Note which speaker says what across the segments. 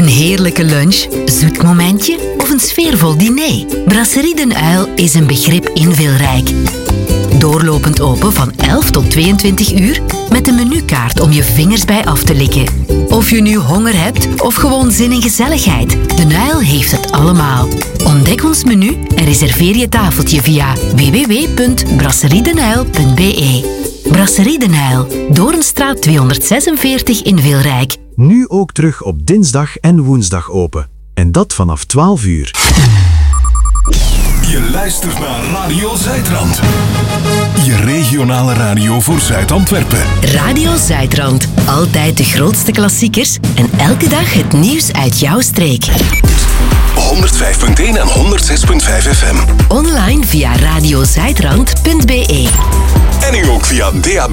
Speaker 1: heerlijke lunch, zoet momentje of een sfeervol diner? Brasserie Den Uil is een begrip in Wilrijk. Doorlopend open van 11 tot 22 uur met een menukaart om je vingers bij af te likken. Of je nu honger hebt of gewoon zin in gezelligheid, Den Uil heeft het allemaal. Ontdek ons menu en reserveer je tafeltje via www.brasseriedenuil.be. Brasserie Den Uil, Doornstraat 246 in Wilrijk.
Speaker 2: Nu ook terug op dinsdag en woensdag open. En dat vanaf 12 uur.
Speaker 3: Je luistert naar Radio Zuidrand. Je regionale radio voor Zuid-Antwerpen.
Speaker 1: Radio Zuidrand. Altijd de grootste klassiekers en elke dag het nieuws uit jouw streek.
Speaker 3: 105.1 en 106.5 FM.
Speaker 1: Online via radiozuidrand.be.
Speaker 3: En nu ook via DAB+.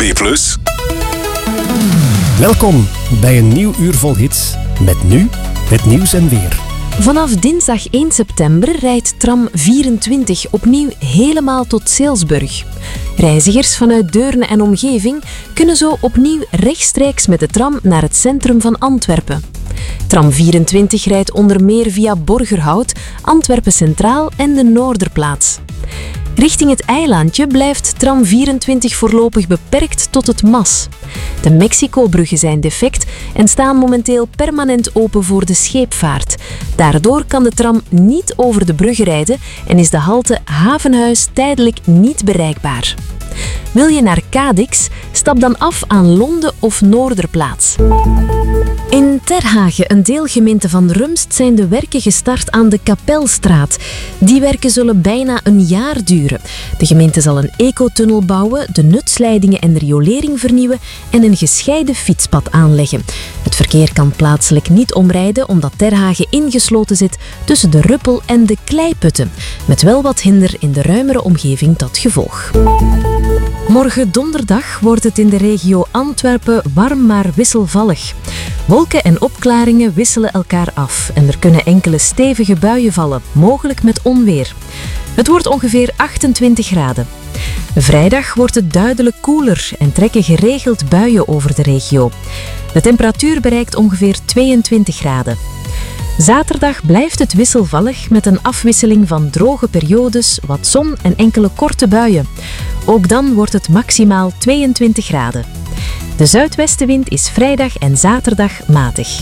Speaker 4: Welkom bij een nieuw uur vol hits. Met nu het nieuws en weer.
Speaker 5: Vanaf dinsdag 1 september rijdt tram 24 opnieuw helemaal tot Seelsburg. Reizigers vanuit Deurne en omgeving kunnen zo opnieuw rechtstreeks met de tram naar het centrum van Antwerpen. Tram 24 rijdt onder meer via Borgerhout, Antwerpen Centraal en de Noorderplaats. Richting het eilandje blijft tram 24 voorlopig beperkt tot het Mas. De Mexico-bruggen zijn defect en staan momenteel permanent open voor de scheepvaart. Daardoor kan de tram niet over de brug rijden en is de halte Havenhuis tijdelijk niet bereikbaar. Wil je naar Cadix? Stap dan af aan Londen of Noorderplaats. In Terhagen, een deelgemeente van Rumst, zijn de werken gestart aan de Kapelstraat. Die werken zullen bijna een jaar duren. De gemeente zal een ecotunnel bouwen, de nutsleidingen en de riolering vernieuwen en een gescheiden fietspad aanleggen. Het verkeer kan plaatselijk niet omrijden omdat Terhagen ingesloten zit tussen de Ruppel en de Kleiputten, met wel wat hinder in de ruimere omgeving tot gevolg. Morgen donderdag wordt het in de regio Antwerpen warm maar wisselvallig. Wolken en opklaringen wisselen elkaar af en er kunnen enkele stevige buien vallen, mogelijk met onweer. Het wordt ongeveer 28 graden. Vrijdag wordt het duidelijk koeler en trekken geregeld buien over de regio. De temperatuur bereikt ongeveer 22 graden. Zaterdag blijft het wisselvallig met een afwisseling van droge periodes, wat zon en enkele korte buien. Ook dan wordt het maximaal 22 graden. De zuidwestenwind is vrijdag en zaterdag matig.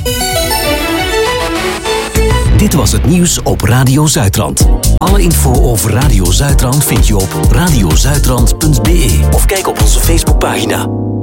Speaker 6: Dit was het nieuws op Radio Zuidrand. Alle info over Radio Zuidrand vind je op radiozuidrand.be of kijk op onze Facebookpagina.